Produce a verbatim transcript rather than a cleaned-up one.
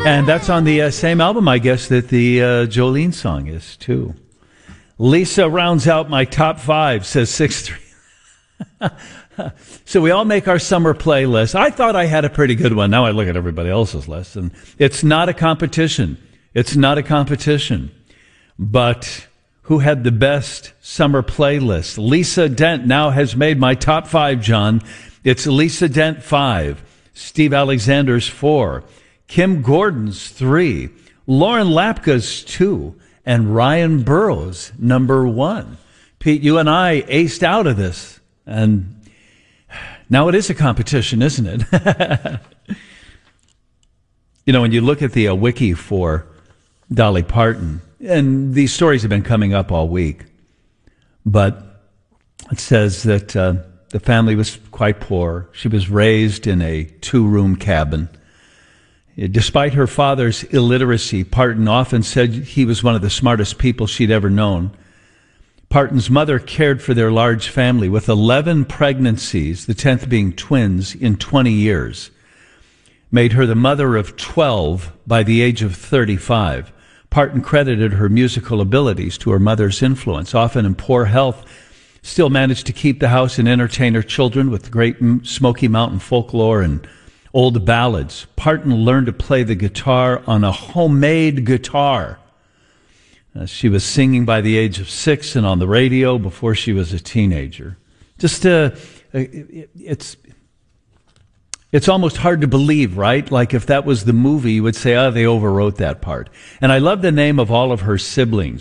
And that's on the uh, same album, I guess, that the uh, Jolene song is, too. Lisa rounds out my top five, says six three. So we all make our summer playlist. I thought I had a pretty good one. Now I look at everybody else's list, and it's not a competition. It's not a competition. But who had the best summer playlist? Lisa Dent now has made my top five, John. It's Lisa Dent five, Steve Alexander's four, Kim Gordon's three, Lauren Lapka's two, and Ryan Burroughs number one. Pete, you and I aced out of this, and now it is a competition, isn't it? You know, when you look at the uh, wiki for Dolly Parton, and these stories have been coming up all week, but it says that uh, the family was quite poor. She was raised in a two-room cabin. Despite her father's illiteracy, Parton often said he was one of the smartest people she'd ever known. Parton's mother cared for their large family with eleven pregnancies, the tenth being twins, in twenty years. Made her the mother of twelve by the age of thirty-five. Parton credited her musical abilities to her mother's influence. Often in poor health, still managed to keep the house and entertain her children with great Smoky Mountain folklore and old ballads. Parton learned to play the guitar on a homemade guitar. Uh, she was singing by the age of six and on the radio before she was a teenager. Just, uh, it, it's it's almost hard to believe, right? Like if that was the movie, you would say, oh, they overwrote that part. And I love the name of all of her siblings.